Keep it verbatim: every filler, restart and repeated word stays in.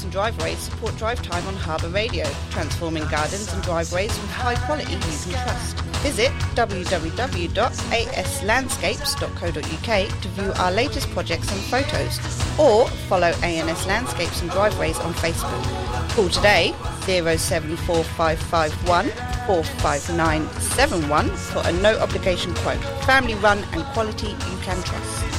and driveways support drive time on Harbour Radio, transforming gardens and driveways with high quality you can trust. Visit w w w dot a s landscapes dot co dot u k to view our latest projects and photos, or follow A N S Landscapes and Driveways on Facebook. Call today zero seven four five five one four five nine seven one for a no obligation quote. Family run and quality you can trust.